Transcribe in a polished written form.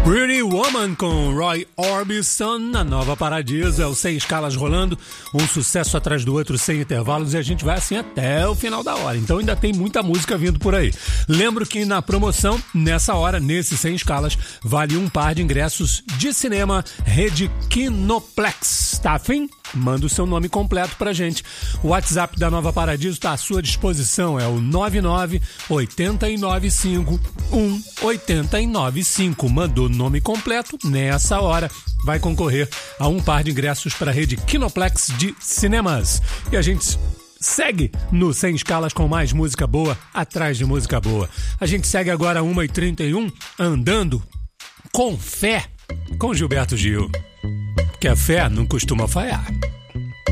Pretty Woman com Roy Orbison na Nova Paradiso. É o Sem Escalas rolando, um sucesso atrás do outro sem intervalos, e a gente vai assim até o final da hora. Então ainda tem muita música vindo por aí. Lembro que na promoção, nessa hora, nesse Sem Escalas, vale um par de ingressos de cinema Rede Kinoplex. Tá afim? Manda o seu nome completo pra gente. O WhatsApp da Nova Paradiso está à sua disposição. É o 99-895-1895. Mandou o nome completo, nessa hora vai concorrer a um par de ingressos para a Rede Kinoplex de cinemas. E a gente segue no Sem Escalas com mais música boa, atrás de música boa. A gente segue agora 1h31, andando com fé, com Gilberto Gil. Que a fé não costuma falhar.